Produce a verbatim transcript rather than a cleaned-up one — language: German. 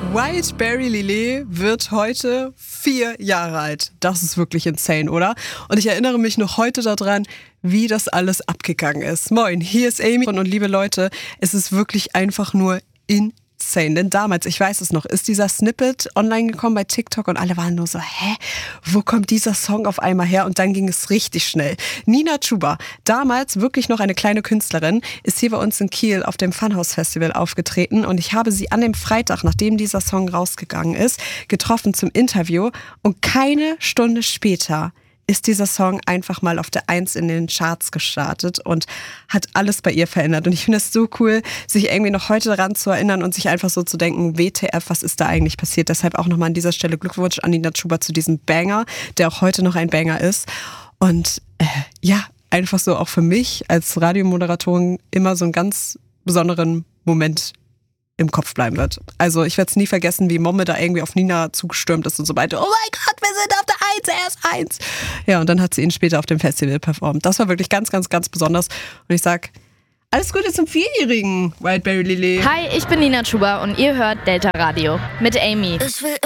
Wildberry Lillet wird heute vier Jahre alt. Das ist wirklich insane, oder? Und ich erinnere mich noch heute daran, wie das alles abgegangen ist. Moin, hier ist Amy und liebe Leute, es ist wirklich einfach nur insane. Denn damals, ich weiß es noch, ist dieser Snippet online gekommen bei TikTok und alle waren nur so, hä, wo kommt dieser Song auf einmal her? Und dann ging es richtig schnell. Nina Chuba, damals wirklich noch eine kleine Künstlerin, ist hier bei uns in Kiel auf dem Funhouse Festival aufgetreten und ich habe sie an dem Freitag, nachdem dieser Song rausgegangen ist, getroffen zum Interview und keine Stunde später ist dieser Song einfach mal auf der Eins in den Charts gestartet und hat alles bei ihr verändert. Und ich finde es so cool, sich irgendwie noch heute daran zu erinnern und sich einfach so zu denken, W T F, was ist da eigentlich passiert? Deshalb auch nochmal an dieser Stelle Glückwunsch an Nina Chuba zu diesem Banger, der auch heute noch ein Banger ist. Und äh, ja, einfach so auch für mich als Radiomoderatorin immer so einen ganz besonderen Moment im Kopf bleiben wird. Also ich werde es nie vergessen, wie Momme da irgendwie auf Nina zugestürmt ist und so weiter. Oh mein Gott, wir sind auf der Eins, er ist eins. Ja, und dann hat sie ihn später auf dem Festival performt. Das war wirklich ganz, ganz, ganz besonders. Und ich sag, alles Gute zum Vierjährigen, Wildberry Lillet. Hi, ich bin Nina Chuba und ihr hört Delta Radio mit Amy. Ich will